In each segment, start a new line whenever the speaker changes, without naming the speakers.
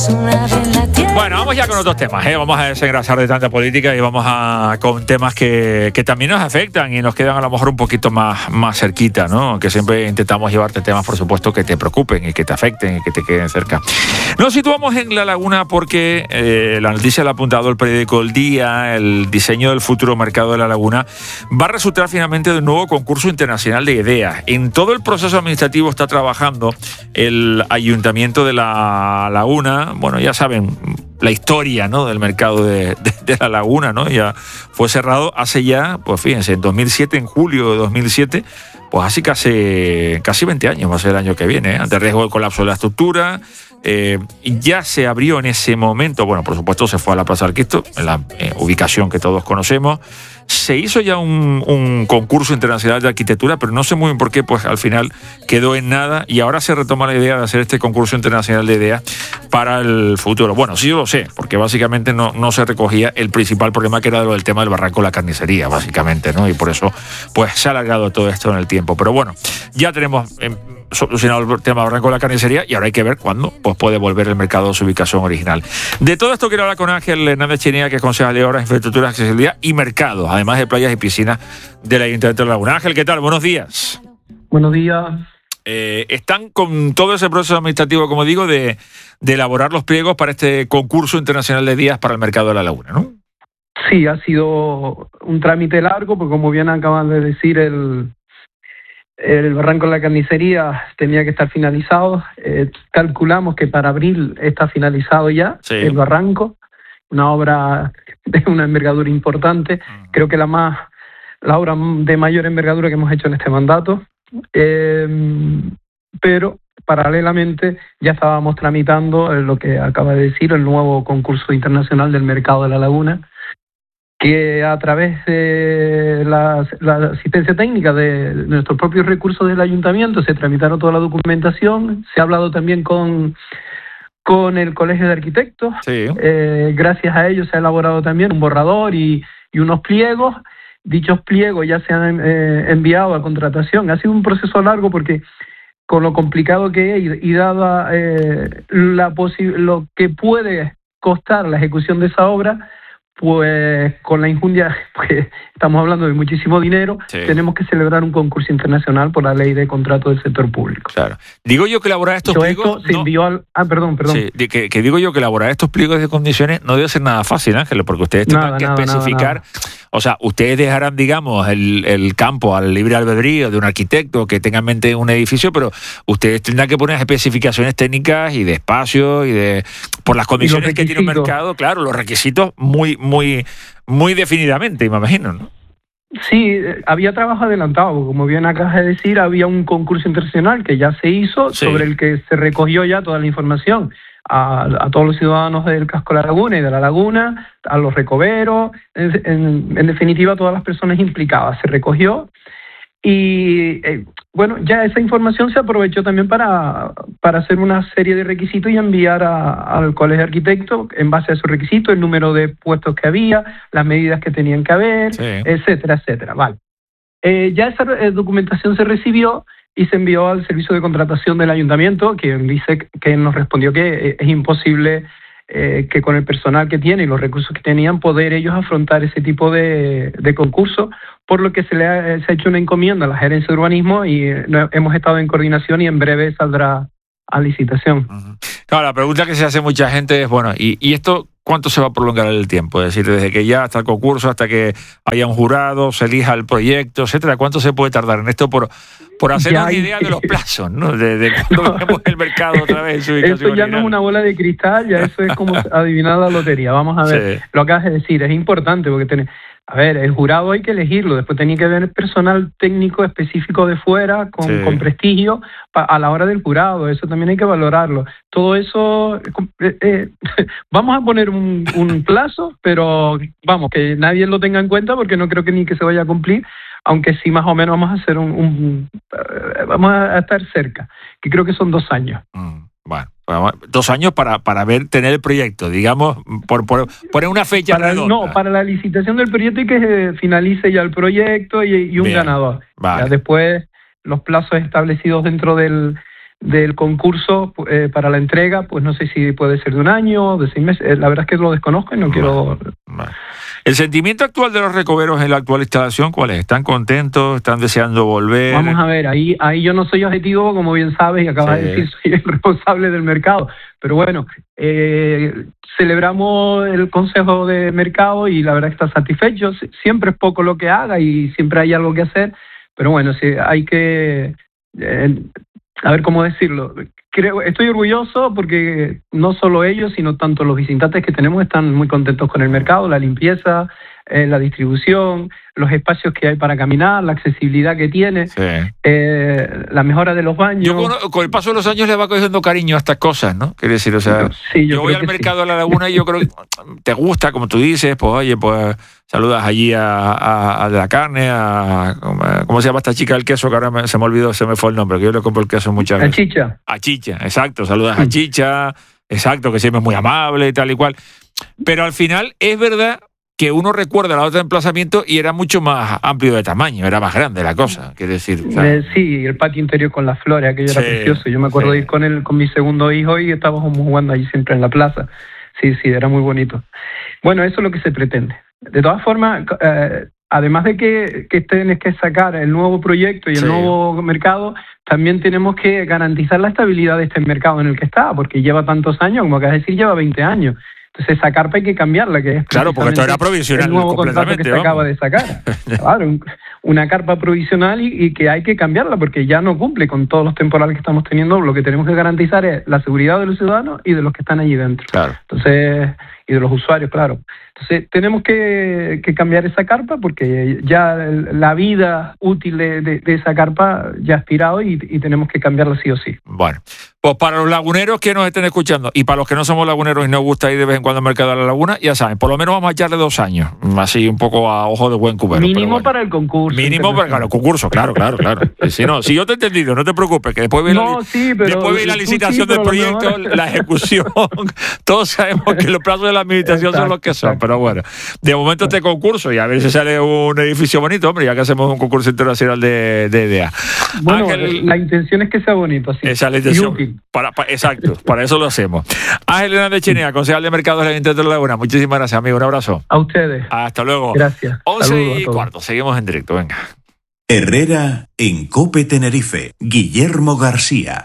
Bueno, vamos ya con otros temas, Vamos a desengrasar de tanta política y vamos con temas que también nos afectan y nos quedan a lo mejor un poquito más cerquita, ¿no? Que siempre intentamos llevarte temas, por supuesto, que te preocupen y que te afecten y que te queden cerca. Nos situamos en La Laguna porque la noticia la ha apuntado el periódico El Día. El diseño del futuro mercado de La Laguna va a resultar finalmente de un nuevo concurso internacional de ideas. En todo el proceso administrativo está trabajando el Ayuntamiento de La Laguna. Bueno, ya saben la historia, ¿no?, del mercado de La Laguna, ¿no? Ya fue cerrado hace ya, pues fíjense, en 2007, en julio de 2007, pues así casi 20 años va a ser el año que viene, ante riesgo del colapso de la estructura. Ya se abrió en ese momento, bueno, por supuesto se fue a la Plaza del Cristo, en la ubicación que todos conocemos. Se hizo ya un concurso internacional de arquitectura, pero no sé muy bien por qué, pues al final quedó en nada y ahora se retoma la idea de hacer este concurso internacional de ideas para el futuro. Bueno, sí yo lo sé, porque básicamente no se recogía el principal problema, que era lo del tema del barranco de la carnicería, básicamente, ¿no? Y por eso pues se ha alargado todo esto en el tiempo. Pero bueno, ya tenemos solucionado el tema del barranco de la carnicería y ahora hay que ver cuándo pues puede volver el mercado a su ubicación original. De todo esto quiero hablar con Ángel Hernández Chinea, que es concejal de Obras, Infraestructura, Accesibilidad y Mercados, además de playas y piscinas del Ayuntamiento de La Laguna. Ángel, ¿qué tal? Buenos días.
Buenos días.
Están con todo ese proceso administrativo, como digo, de elaborar los pliegos para este concurso internacional de días para el mercado de La Laguna, ¿no?
Sí, ha sido un trámite largo, porque como bien acaban de decir, el barranco de la carnicería tenía que estar finalizado. Calculamos que para abril está finalizado ya, sí, el barranco, una obra de una envergadura importante. Creo que la obra de mayor envergadura que hemos hecho en este mandato. Pero paralelamente ya estábamos tramitando lo que acaba de decir, el nuevo concurso internacional del mercado de La Laguna, que a través de la asistencia técnica de nuestros propios recursos del ayuntamiento se tramitaron toda la documentación. Se ha hablado también con el Colegio de Arquitectos. Sí. Gracias a ellos se ha elaborado también un borrador y unos pliegos. Dichos pliegos ya se han enviado a contratación. Ha sido un proceso largo porque, con lo complicado que es y dada lo que puede costar la ejecución de esa obra, pues con la injundia, pues estamos hablando de muchísimo dinero, sí, tenemos que celebrar un concurso internacional por la ley de contrato del sector público.
Claro. Digo yo que elaborar estos pliegos...
Esto se envió al... Perdón. Sí,
que digo yo que elaborar estos pliegos de condiciones no debe ser nada fácil, Ángel, porque ustedes tendrán que especificar... O sea, ustedes dejarán, digamos, el campo al libre albedrío de un arquitecto que tenga en mente un edificio, pero ustedes tendrán que poner especificaciones técnicas y de espacio y por las condiciones que tiene un mercado, claro, los requisitos muy definidamente, me imagino, ¿no?
Sí, había trabajo adelantado, como bien acabas de decir, había un concurso internacional que ya se hizo, sí, sobre el que se recogió ya toda la información a todos los ciudadanos del casco de La Laguna y de La Laguna, a los recoberos, en definitiva a todas las personas implicadas. Se recogió y bueno, ya esa información se aprovechó también para hacer una serie de requisitos y enviar al Colegio de Arquitectos, en base a esos requisitos, el número de puestos que había, las medidas que tenían que haber, sí, etcétera. Vale. Ya esa documentación se recibió y se envió al servicio de contratación del ayuntamiento, que dice que nos respondió que es imposible que con el personal que tiene y los recursos que tenían poder ellos afrontar ese tipo de concurso, por lo que se ha hecho una encomienda a la gerencia de urbanismo y hemos estado en coordinación y en breve saldrá a licitación.
Uh-huh. Claro, la pregunta que se hace mucha gente es, bueno, ¿y esto cuánto se va a prolongar el tiempo? Es decir, desde que ya hasta el concurso, hasta que haya un jurado, se elija el proyecto, etcétera, ¿cuánto se puede tardar en esto por hacer una idea de los plazos, ¿no? De cuando vemos el mercado otra vez en su ubicación
Eso ya
original.
No es una bola de cristal, ya eso es como adivinar la lotería. Vamos a ver, sí, lo que acabas de decir, es importante porque el jurado hay que elegirlo, después tenía que haber personal técnico específico de fuera, con prestigio, a la hora del jurado, eso también hay que valorarlo. Todo eso, vamos a poner un plazo, pero vamos, que nadie lo tenga en cuenta porque no creo que ni que se vaya a cumplir, aunque sí más o menos vamos a hacer vamos a estar cerca, que creo que son 2 años.
Bueno, 2 años para tener el proyecto, digamos, por poner una fecha redonda.
No, para la licitación del proyecto y que se finalice ya el proyecto y un ganador.
Vale.
Ya después los plazos establecidos dentro del del concurso para la entrega, pues no sé si puede ser de 1 año, de 6 meses. La verdad es que lo desconozco y no quiero...
¿El sentimiento actual de los recoveros en la actual instalación cuál es? ¿Están contentos? ¿Están deseando volver?
Vamos a ver, ahí yo no soy objetivo, como bien sabes, y acabas de decir, soy el responsable del mercado. Pero bueno, celebramos el Consejo de Mercado y la verdad que está satisfecho. Siempre es poco lo que haga y siempre hay algo que hacer, pero bueno, sí, hay que... a ver cómo decirlo. Estoy orgulloso porque no solo ellos, sino tanto los visitantes que tenemos están muy contentos con el mercado, la limpieza, la distribución, los espacios que hay para caminar, la accesibilidad que tiene, la mejora de los baños.
Yo con el paso de los años le va cogiendo cariño a estas cosas, ¿no? Quiere decir, o sea,
sí,
yo voy al mercado de la Laguna y yo creo que te gusta, como tú dices, pues oye, pues saludas allí a la carne, ¿cómo se llama esta chica del queso? Que ahora se me olvidó, se me fue el nombre, que yo le compro el queso muchas veces.
A Chicha.
A Chicha, exacto, saludas a Chicha, exacto, que siempre es muy amable y tal y cual. Pero al final es verdad que uno recuerda el otro emplazamiento y era mucho más amplio de tamaño, era más grande la cosa, quiere decir. O sea,
sí, el patio interior con las flores, aquello era precioso. Yo me acuerdo de ir con mi segundo hijo y estábamos jugando allí siempre en la plaza. Sí, era muy bonito. Bueno, eso es lo que se pretende. De todas formas, además de que tienes que sacar el nuevo proyecto y el nuevo mercado, también tenemos que garantizar la estabilidad de este mercado en el que está, porque lleva tantos años, como acabas de decir, lleva 20 años. Entonces esa carpa hay que cambiarla, que es
claro, porque esto era provisional,
el nuevo contrato que se acaba de sacar. Claro, una carpa provisional y que hay que cambiarla porque ya no cumple con todos los temporales que estamos teniendo. Lo que tenemos que garantizar es la seguridad de los ciudadanos y de los que están allí dentro.
Claro.
Entonces, y de los usuarios, claro. Entonces tenemos que cambiar esa carpa porque ya la vida útil de esa carpa ya ha expirado y tenemos que cambiarla sí o sí.
Bueno, pues para los laguneros que nos estén escuchando y para los que no somos laguneros y nos gusta ir de vez en cuando al mercado de la laguna, ya saben, por lo menos vamos a echarle 2 años, así un poco a ojo de buen cubero.
Mínimo bueno, para el concurso.
Mínimo para el concurso, claro. Si yo te he entendido, no te preocupes, que después ve la licitación del proyecto, la ejecución, todos sabemos que los plazos de la administración son los que son, pero bueno, de momento este concurso y a ver si sale un edificio bonito, hombre, ya que hacemos un concurso internacional de idea.
Bueno, Ángel, la intención es que sea bonito, sí.
Esa es la intención. Exacto, para eso lo hacemos. Ángel Hernández Chinea, concejal de Mercados del Ayuntamiento de la Laguna. Muchísimas gracias, amigo. Un abrazo.
A ustedes.
Hasta luego.
Gracias.
11:15. Seguimos en directo, venga.
Herrera en COPE Tenerife. Guillermo García.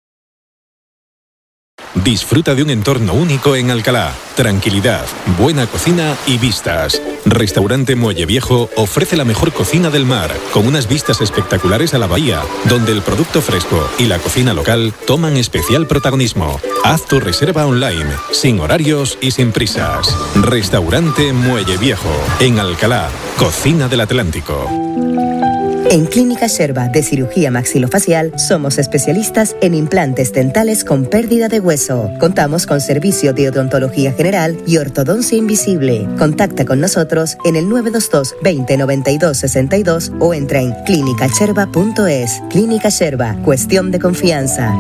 Disfruta de un entorno único en Alcalá. Tranquilidad, buena cocina y vistas. Restaurante Muelle Viejo ofrece la mejor cocina del mar, con unas vistas espectaculares a la bahía, donde el producto fresco y la cocina local toman especial protagonismo. Haz tu reserva online, sin horarios y sin prisas. Restaurante Muelle Viejo, en Alcalá, cocina del Atlántico.
En Clínica Sherba de Cirugía Maxilofacial somos especialistas en implantes dentales con pérdida de hueso. Contamos con servicio de odontología general y ortodoncia invisible. Contacta con nosotros en el 922 20 92 62 o entra en clinicasherba.es. Clínica Sherba, cuestión de confianza.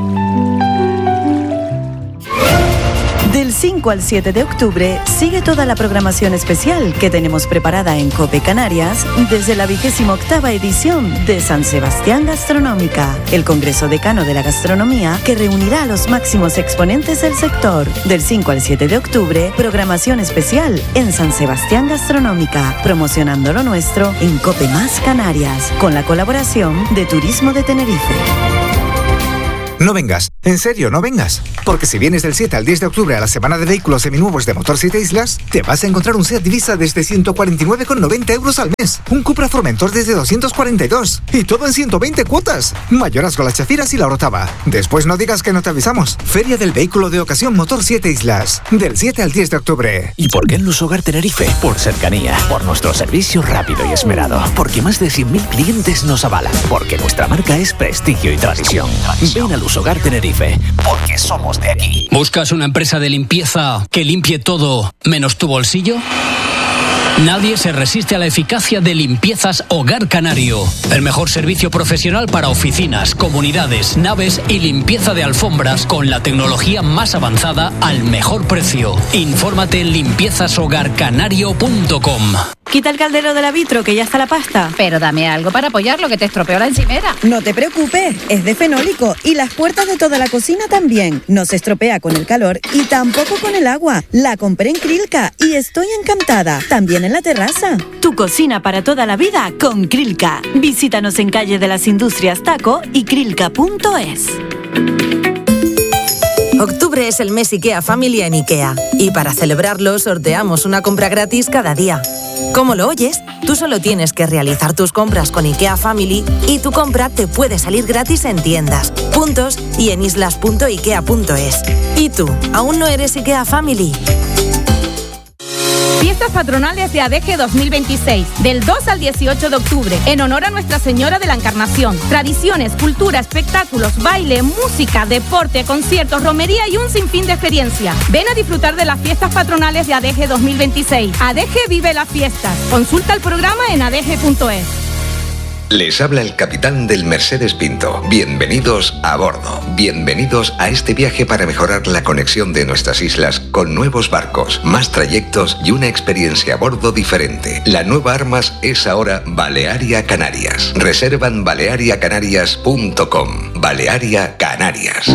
Del 5 al 7 de octubre sigue toda la programación especial que tenemos preparada en COPE Canarias desde la 28ª edición de San Sebastián Gastronómica, el Congreso Decano de la Gastronomía que reunirá a los máximos exponentes del sector. Del 5 al 7 de octubre, programación especial en San Sebastián Gastronómica, promocionando lo nuestro en COPE Más Canarias, con la colaboración de Turismo de Tenerife.
No vengas, en serio, no vengas. Porque si vienes del 7 al 10 de octubre a la semana de vehículos seminuevos de Motor 7 Islas, te vas a encontrar un Seat Ibiza desde 149,90 euros al mes, un Cupra Formentor desde 242 y todo en 120 cuotas. Mayorazgo Las Chafiras y La Orotava. Después no digas que no te avisamos. Feria del Vehículo de Ocasión Motor 7 Islas, del 7 al 10 de octubre.
¿Y por qué en Lusogar Tenerife? Por cercanía, por nuestro servicio rápido y esmerado, porque más de 100.000 clientes nos avalan, porque nuestra marca es prestigio y tradición. Ven a Lusogar Tenerife, porque somos de aquí.
¿Buscas una empresa de limpieza que limpie todo menos tu bolsillo? Nadie se resiste a la eficacia de Limpiezas Hogar Canario. El mejor servicio profesional para oficinas, comunidades, naves y limpieza de alfombras con la tecnología más avanzada al mejor precio. Infórmate en limpiezashogarcanario.com.
Quita el caldero de la vitro, que ya está la pasta.
Pero dame algo para apoyarlo, que te estropeó la encimera.
No te preocupes, es de fenólico y las puertas de toda la cocina también. No se estropea con el calor y tampoco con el agua. La compré en Krilka y estoy encantada. También en la terraza.
Tu cocina para toda la vida con Krilka. Visítanos en Calle de las Industrias Taco y krilka.es.
Octubre es el mes IKEA Family en IKEA. Y para celebrarlo, sorteamos una compra gratis cada día. ¿Cómo lo oyes? Tú solo tienes que realizar tus compras con IKEA Family y tu compra te puede salir gratis en tiendas, puntos y en islas.ikea.es. ¿Y tú, aún no eres IKEA Family?
Fiestas patronales de ADG 2026, del 2 al 18 de octubre, en honor a Nuestra Señora de la Encarnación. Tradiciones, cultura, espectáculos, baile, música, deporte, conciertos, romería y un sinfín de experiencias. Ven a disfrutar de las fiestas patronales de ADG 2026. ADG vive las fiestas. Consulta el programa en adg.es.
Les habla el capitán del Mercedes Pinto. Bienvenidos a bordo. Bienvenidos a este viaje para mejorar la conexión de nuestras islas con nuevos barcos, más trayectos y una experiencia a bordo diferente. La nueva Armas es ahora Balearia Canarias. Reservan baleariacanarias.com. Balearia Canarias.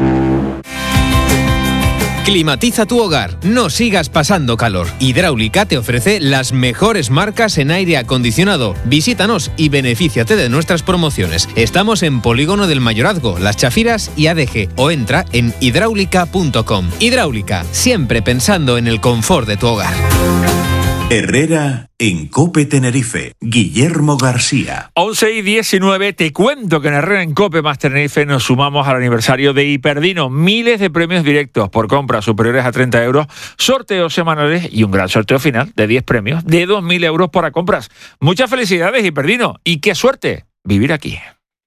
Climatiza tu hogar, no sigas pasando calor. Hidráulica te ofrece las mejores marcas en aire acondicionado. Visítanos y benefíciate de nuestras promociones. Estamos en Polígono del Mayorazgo, Las Chafiras y ADG, o entra en hidráulica.com. Hidráulica, siempre pensando en el confort de tu hogar.
Herrera en COPE Tenerife. Guillermo García.
11:19. Te cuento que en Herrera en COPE más Tenerife nos sumamos al aniversario de Hiperdino. Miles de premios directos por compras superiores a 30 euros, sorteos semanales y un gran sorteo final de 10 premios de 2.000 euros para compras. Muchas felicidades, Hiperdino. Y qué suerte vivir aquí.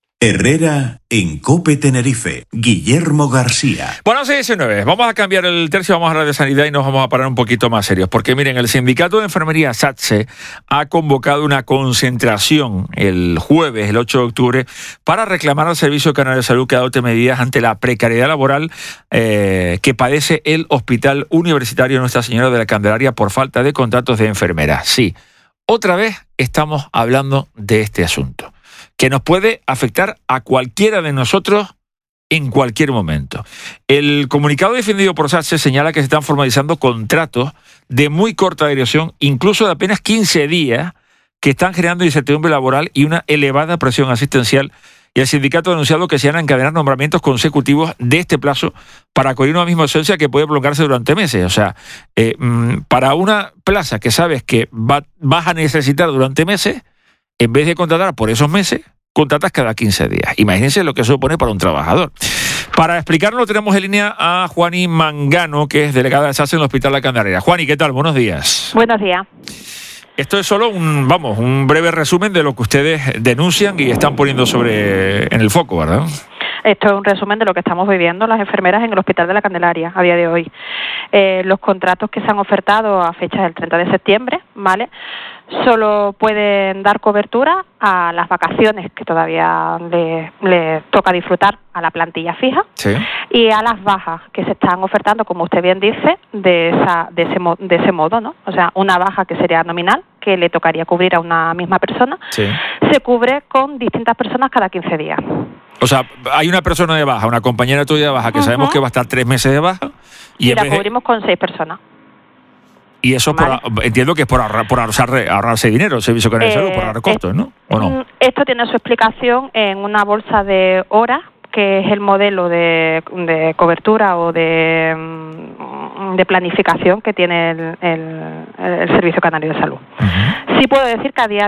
Herrera en COPE Tenerife. Guillermo García.
Bueno, 6:19. Vamos a cambiar el tercio, vamos a hablar de sanidad y nos vamos a parar un poquito más serios. Porque miren, el Sindicato de Enfermería SATSE ha convocado una concentración el jueves, el 8 de octubre, para reclamar al Servicio Canario de Salud que adopte medidas ante la precariedad laboral que padece el Hospital Universitario Nuestra Señora de la Candelaria por falta de contratos de enfermeras. Sí, otra vez estamos hablando de este asunto, que nos puede afectar a cualquiera de nosotros en cualquier momento. El comunicado defendido por SATSE señala que se están formalizando contratos de muy corta duración, incluso de apenas 15 días, que están generando incertidumbre laboral y una elevada presión asistencial, y el sindicato ha denunciado que se van a encadenar nombramientos consecutivos de este plazo para cubrir una misma ausencia que puede prolongarse durante meses. O sea, para una plaza que sabes que vas a necesitar durante meses, en vez de contratar por esos meses, contratas cada 15 días. Imagínense lo que eso supone para un trabajador. Para explicarlo tenemos en línea a Juani Mangano, que es delegada de SATSE en el Hospital La Candelaria. Juani, ¿qué tal? Buenos días.
Buenos días.
Esto es solo un breve resumen de lo que ustedes denuncian y están poniendo en el foco, ¿verdad?
Esto es un resumen de lo que estamos viviendo las enfermeras en el Hospital de la Candelaria a día de hoy. Los contratos que se han ofertado a fecha del 30 de septiembre, ¿vale?, solo pueden dar cobertura a las vacaciones que todavía le toca disfrutar a la plantilla fija, sí, y a las bajas que se están ofertando, como usted bien dice, de ese modo, ¿no? O sea, una baja que sería nominal, que le tocaría cubrir a una misma persona, sí, se cubre con distintas personas cada 15 días.
O sea, hay una persona de baja, una compañera tuya de baja, que sabemos que va a estar 3 meses de baja.
Y la cubrimos con 6 personas.
Y eso, ¿vale? Entiendo que es por ahorrarse dinero, el Servicio Canario de Salud, por ahorrar costos, ¿no? ¿O no?
Esto tiene su explicación en una bolsa de horas, que es el modelo de cobertura o de planificación que tiene el Servicio Canario de Salud. Sí puedo decir que a día